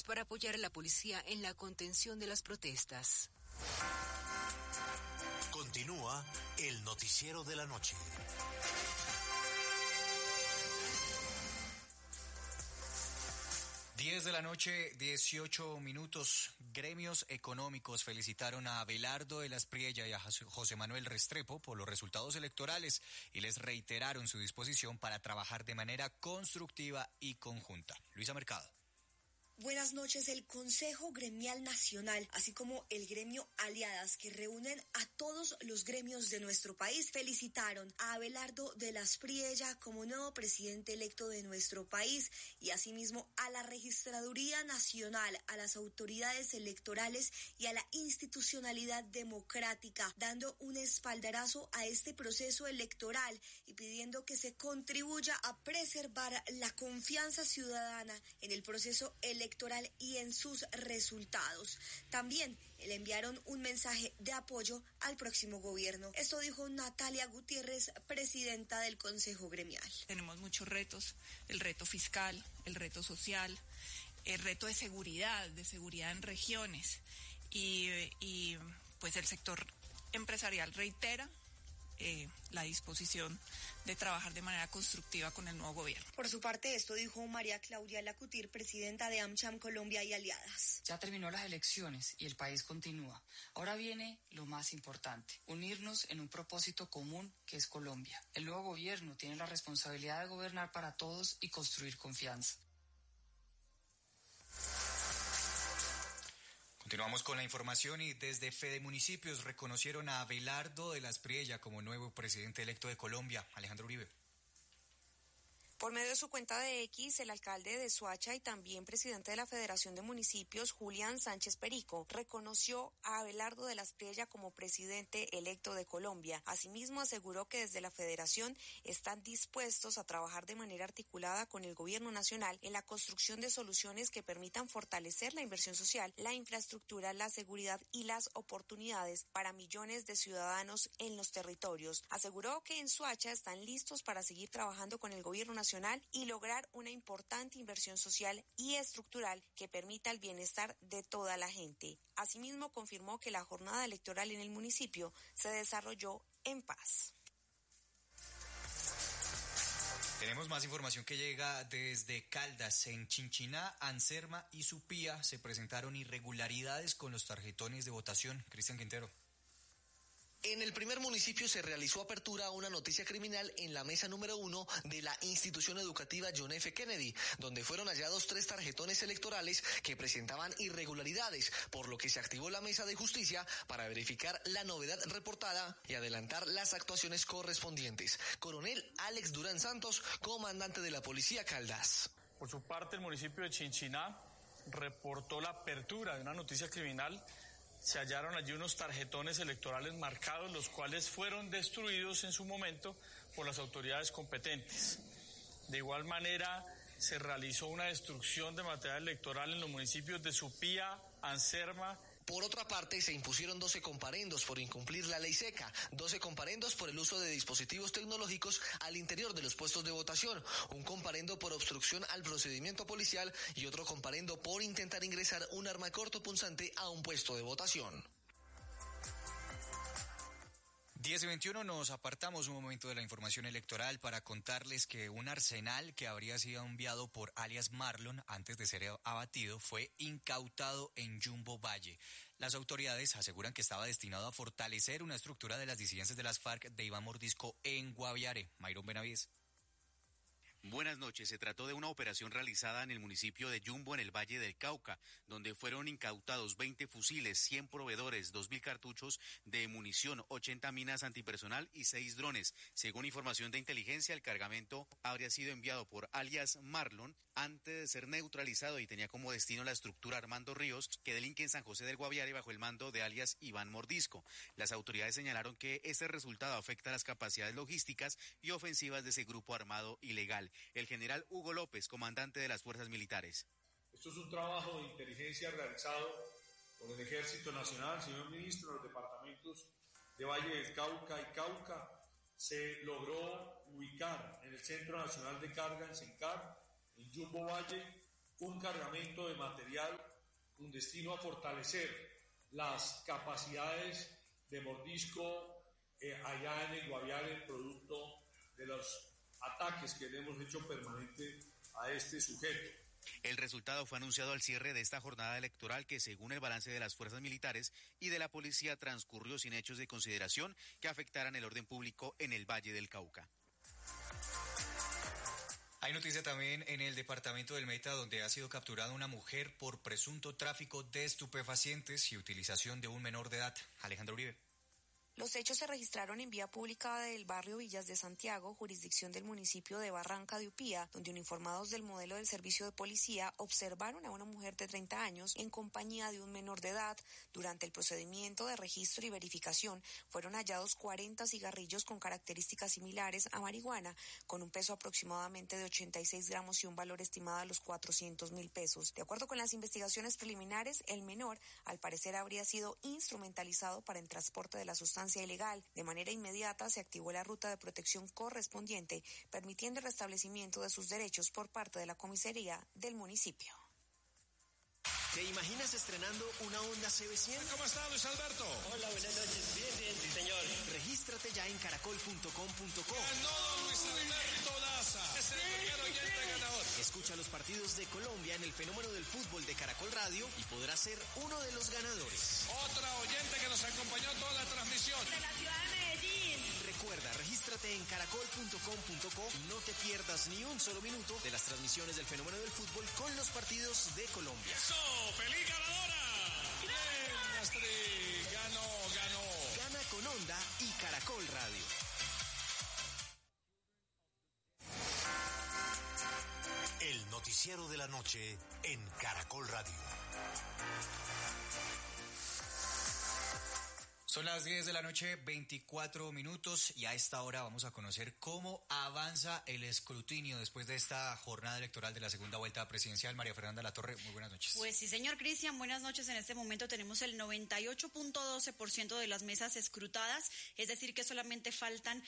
para apoyar a la policía en la contención de las protestas. Continúa el noticiero de la noche. 10 de la noche, 18 minutos. Gremios económicos felicitaron a Abelardo de la Espriella y a José Manuel Restrepo por los resultados electorales y les reiteraron su disposición para trabajar de manera constructiva y conjunta. Luisa Mercado. Buenas noches. El Consejo Gremial Nacional, así como el gremio Aliadas, que reúnen a todos los gremios de nuestro país, felicitaron a Abelardo de la Espriella como nuevo presidente electo de nuestro país y asimismo a la Registraduría Nacional, a las autoridades electorales y a la institucionalidad democrática, dando un espaldarazo a este proceso electoral y pidiendo que se contribuya a preservar la confianza ciudadana en el proceso electoral y en sus resultados. También le enviaron un mensaje de apoyo al próximo gobierno. Esto dijo Natalia Gutiérrez, presidenta del Consejo Gremial. Tenemos muchos retos, el reto fiscal, el reto social, el reto de seguridad en regiones y pues el sector empresarial reitera la disposición de trabajar de manera constructiva con el nuevo gobierno. Por su parte, esto dijo María Claudia Lacutir, presidenta de AmCham Colombia y Aliadas. Ya terminó las elecciones y el país continúa. Ahora viene lo más importante, unirnos en un propósito común que es Colombia. El nuevo gobierno tiene la responsabilidad de gobernar para todos y construir confianza. Continuamos con la información y desde Fede Municipios reconocieron a Abelardo de la Espriella como nuevo presidente electo de Colombia. Alejandro Uribe. Por medio de su cuenta de X, el alcalde de Soacha y también presidente de la Federación de Municipios, Julián Sánchez Perico, reconoció a Abelardo de la Espriella como presidente electo de Colombia. Asimismo, aseguró que desde la Federación están dispuestos a trabajar de manera articulada con el Gobierno Nacional en la construcción de soluciones que permitan fortalecer la inversión social, la infraestructura, la seguridad y las oportunidades para millones de ciudadanos en los territorios. Aseguró que en Soacha están listos para seguir trabajando con el Gobierno Nacional y lograr una importante inversión social y estructural que permita el bienestar de toda la gente. Asimismo, confirmó que la jornada electoral en el municipio se desarrolló en paz. Tenemos más información que llega desde Caldas. En Chinchiná, Anserma y Supía se presentaron irregularidades con los tarjetones de votación. Cristian Quintero. En el primer municipio se realizó apertura a una noticia criminal en la mesa número 1 de la institución educativa John F. Kennedy, donde fueron hallados 3 tarjetones electorales que presentaban irregularidades, por lo que se activó la mesa de justicia para verificar la novedad reportada y adelantar las actuaciones correspondientes. Coronel Alex Durán Santos, comandante de la Policía Caldas. Por su parte, el municipio de Chinchiná reportó la apertura de una noticia criminal. Se hallaron allí unos tarjetones electorales marcados, los cuales fueron destruidos en su momento por las autoridades competentes. De igual manera, se realizó una destrucción de material electoral en los municipios de Supía, Anserma. Por otra parte, se impusieron 12 comparendos por incumplir la ley seca, 12 comparendos por el uso de dispositivos tecnológicos al interior de los puestos de votación, un comparendo por obstrucción al procedimiento policial y otro comparendo por intentar ingresar un arma cortopunzante a un puesto de votación. 10:21 nos apartamos un momento de la información electoral para contarles que un arsenal que habría sido enviado por alias Marlon antes de ser abatido fue incautado en Jumbo Valle. Las autoridades aseguran que estaba destinado a fortalecer una estructura de las disidencias de las FARC de Iván Mordisco en Guaviare. Mayron Benavides. Buenas noches. Se trató de una operación realizada en el municipio de Jumbo, en el Valle del Cauca, donde fueron incautados 20 fusiles, 100 proveedores, 2.000 cartuchos de munición, 80 minas antipersonal y 6 drones. Según información de inteligencia, el cargamento habría sido enviado por alias Marlon antes de ser neutralizado y tenía como destino la estructura Armando Ríos, que delinque en San José del Guaviare bajo el mando de alias Iván Mordisco. Las autoridades señalaron que este resultado afecta las capacidades logísticas y ofensivas de ese grupo armado ilegal. El general Hugo López, comandante de las Fuerzas Militares. Esto es un trabajo de inteligencia realizado por el Ejército Nacional, señor ministro, en los departamentos de Valle del Cauca y Cauca. Se logró ubicar en el Centro Nacional de Carga, en CENCAR, en Jumbo Valle, un cargamento de material con destino a fortalecer las capacidades de mordisco allá en el Guaviare, producto de los ataques que le hemos hecho permanente a este sujeto. El resultado fue anunciado al cierre de esta jornada electoral que, según el balance de las fuerzas militares y de la policía, transcurrió sin hechos de consideración que afectaran el orden público en el Valle del Cauca. Hay noticia también en el departamento del Meta, donde ha sido capturada una mujer por presunto tráfico de estupefacientes y utilización de un menor de edad. Alejandro Uribe. Los hechos se registraron en vía pública del barrio Villas de Santiago, jurisdicción del municipio de Barranca de Upía, donde uniformados del modelo del servicio de policía observaron a una mujer de 30 años en compañía de un menor de edad. Durante el procedimiento de registro y verificación fueron hallados 40 cigarrillos con características similares a marihuana, con un peso aproximadamente de 86 gramos y un valor estimado a los 400.000 pesos. De acuerdo con las investigaciones preliminares, el menor al parecer habría sido instrumentalizado para el transporte de la sustancia ilegal. De manera inmediata se activó la ruta de protección correspondiente, permitiendo el restablecimiento de sus derechos por parte de la comisaría del municipio. ¿Te imaginas estrenando una Honda CB100? ¿Cómo está, Luis Alberto? Hola, buenas noches. Bien, sí, señor. Regístrate ya en caracol.com.co. Ganó Luis Alberto Daza. Es el primer oyente ganador. Escucha los partidos de Colombia en el fenómeno del fútbol de Caracol Radio y podrás ser uno de los ganadores. Otra oyente que nos acompañó toda la transmisión. De la ciudad de Medellín. Recuerda, regístrate en caracol.com.co y no te pierdas ni un solo minuto de las transmisiones del fenómeno del fútbol con los partidos de Colombia. ¡Eso! ¡Feliz ganadora! ¡Bien, Astrid! ¡Ganó! Gana con Honda y Caracol Radio. El noticiero de la noche en Caracol Radio. Son las 10 de la noche, 24 minutos, y a esta hora vamos a conocer cómo avanza el escrutinio después de esta jornada electoral de la segunda vuelta presidencial. María Fernanda Latorre, muy buenas noches. Pues sí, señor Cristian, buenas noches. En este momento tenemos el 98.12% de las mesas escrutadas, es decir que solamente faltan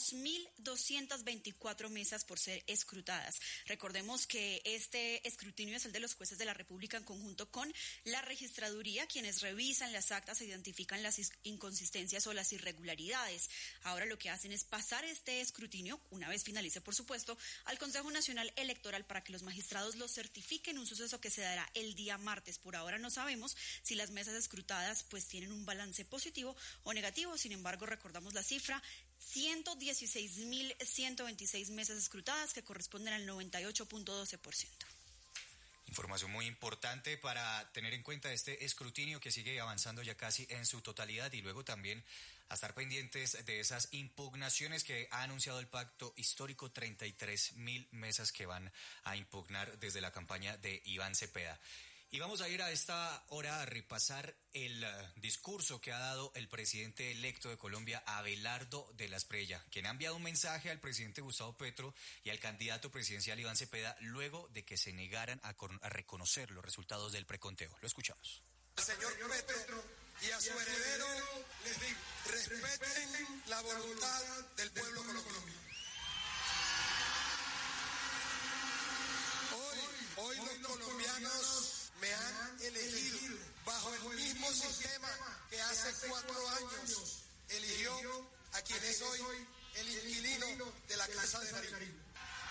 2.224 mesas por ser escrutadas. Recordemos que este escrutinio es el de los jueces de la República en conjunto con la registraduría, quienes revisan las actas e identifican las inconsistencias o las irregularidades. Ahora lo que hacen es pasar este escrutinio, una vez finalice por supuesto, al Consejo Nacional Electoral para que los magistrados lo certifiquen, un suceso que se dará el día martes. Por ahora no sabemos si las mesas escrutadas pues tienen un balance positivo o negativo. Sin embargo, recordamos la cifra: 116.126 mesas escrutadas, que corresponden al 98.12%. Información muy importante para tener en cuenta este escrutinio que sigue avanzando ya casi en su totalidad, y luego también a estar pendientes de esas impugnaciones que ha anunciado el Pacto Histórico, 33.000 mesas que van a impugnar desde la campaña de Iván Cepeda. Y vamos a ir a esta hora a repasar el discurso que ha dado el presidente electo de Colombia, Abelardo de la Espriella, quien ha enviado un mensaje al presidente Gustavo Petro y al candidato presidencial Iván Cepeda luego de que se negaran a reconocer los resultados del preconteo. Lo escuchamos. Al señor Petro y a su heredero les digo: respeten la voluntad del pueblo colombiano. Hoy los colombianos me han elegido bajo el mismo sistema que hace 4 años eligió a quien es hoy el inquilino de la Casa de Nariño.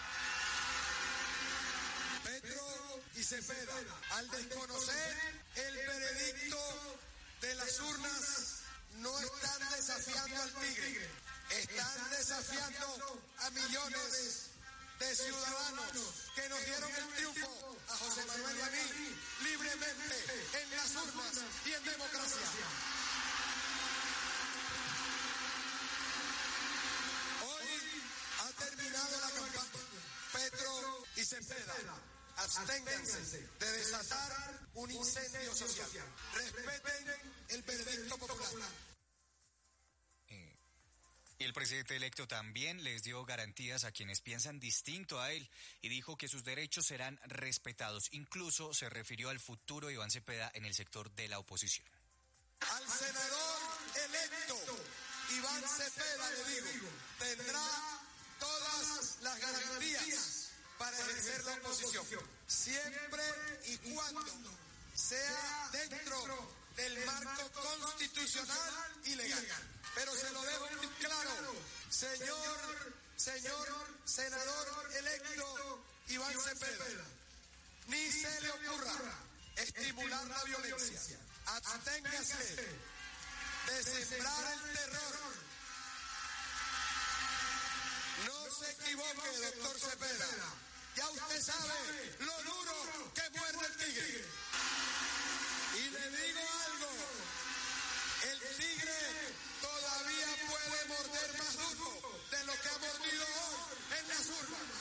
Petro y Cepeda, al desconocer el veredicto de las urnas, no están desafiando al tigre, están desafiando a millones de ciudadanos que nos dieron el triunfo a José Manuel y a mí libremente en las urnas y en democracia. Hoy ha terminado la campaña. Petro y Cepeda, absténganse de desatar un incendio social. Respeten el veredicto popular. Y el presidente electo también les dio garantías a quienes piensan distinto a él y dijo que sus derechos serán respetados. Incluso se refirió al futuro de Iván Cepeda en el sector de la oposición. Al senador electo Iván Cepeda le digo: tendrá todas las garantías para ejercer la oposición, siempre y cuando sea dentro del marco constitucional y legal. Pero se lo dejo muy claro, señor senador electo Iván Cepeda, ni se le ocurra estimular la violencia. Absténgase de sembrar el terror. No se equivoque, doctor Cepeda. Ya usted sabe lo duro que muerde el tigre. Y le digo algo, el tigre todavía puede morder más duro de lo que ha mordido hoy en las urnas.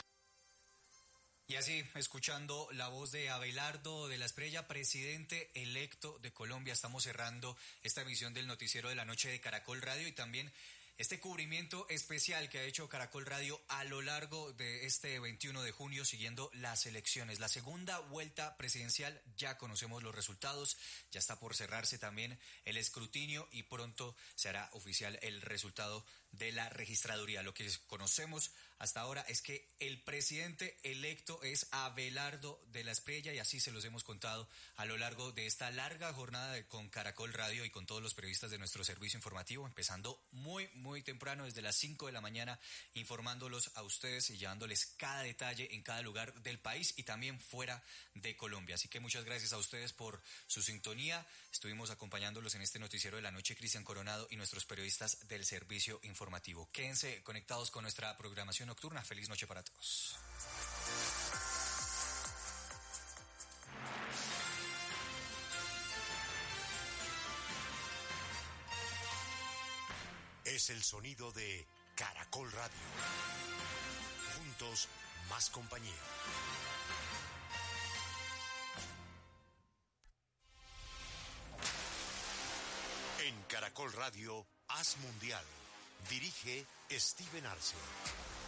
Y así, escuchando la voz de Abelardo de la Espriella, presidente electo de Colombia, estamos cerrando esta emisión del Noticiero de la Noche de Caracol Radio y también este cubrimiento especial que ha hecho Caracol Radio a lo largo de este 21 de junio siguiendo las elecciones. La segunda vuelta presidencial, ya conocemos los resultados, ya está por cerrarse también el escrutinio y pronto se hará oficial el resultado de la registraduría. Lo que conocemos hasta ahora es que el presidente electo es Abelardo de la Espriella y así se los hemos contado a lo largo de esta larga jornada con Caracol Radio y con todos los periodistas de nuestro servicio informativo, empezando muy temprano, desde las 5 de la mañana, informándolos a ustedes y llevándoles cada detalle en cada lugar del país y también fuera de Colombia. Así que muchas gracias a ustedes por su sintonía. Estuvimos acompañándolos en este Noticiero de la Noche, Cristian Coronado y nuestros periodistas del servicio informativo. Quédense conectados con nuestra programación nocturna. Feliz noche para todos. Es el sonido de Caracol Radio. Juntos, más compañía. En Caracol Radio, Haz Mundial. Dirige Steven Arce.